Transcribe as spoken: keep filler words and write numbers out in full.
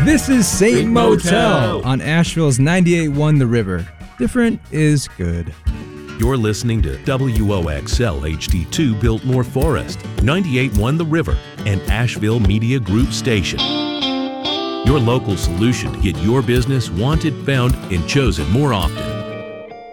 This is Saint Saint Motel Motel on Asheville's ninety-eight point one The River. Different is good. You're listening to W O X L H D two Biltmore Forest, ninety-eight point one The River, and Asheville Media Group station. Your local solution to get your business wanted, found, and chosen more often.